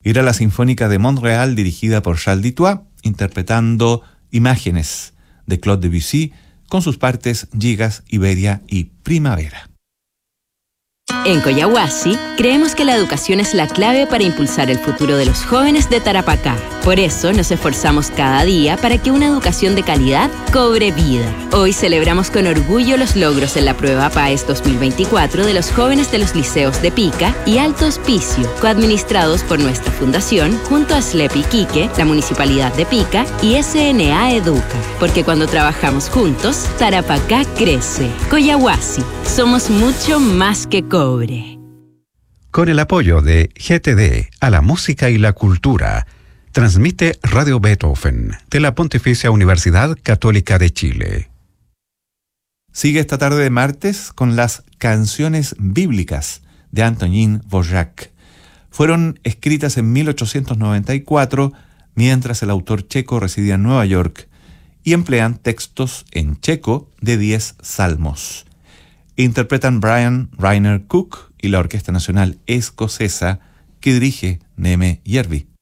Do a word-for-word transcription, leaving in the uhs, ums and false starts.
Irá la Sinfónica de Montreal dirigida por Charles Dutoit, interpretando Imágenes de Claude Debussy con sus partes Gigas, Iberia y Primavera. En Coyahuasi, creemos que la educación es la clave para impulsar el futuro de los jóvenes de Tarapacá. Por eso nos esforzamos cada día para que una educación de calidad cobre vida. Hoy celebramos con orgullo los logros en la prueba PAES dos mil veinticuatro de los jóvenes de los liceos de Pica y Alto Hospicio, coadministrados por nuestra fundación junto a S L E P Iquique, la Municipalidad de Pica y S N A Educa. Porque cuando trabajamos juntos, Tarapacá crece. Coyahuasi, somos mucho más que cobre. Con el apoyo de G T D a la música y la cultura, transmite Radio Beethoven de la Pontificia Universidad Católica de Chile. Sigue esta tarde de martes con las canciones bíblicas de Antonín Dvořák. Fueron escritas en mil ochocientos noventa y cuatro mientras el autor checo residía en Nueva York y emplean textos en checo de diez salmos. Interpretan Brian Rainer Cook y la Orquesta Nacional Escocesa que dirige Neme Järvi.